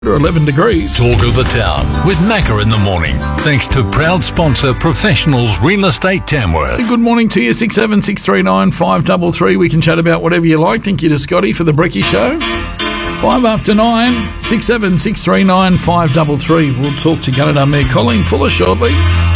11 degrees. Talk of the Town with Macca in the morning. Thanks to proud sponsor Professionals Real Estate Tamworth. Good morning to you, 67639 533. We can chat about whatever you like. Thank you to Scotty for the Brekkie Show. 5 after 9, 67639 533. We'll talk to Gunnedah Mayor Colleen Fuller shortly.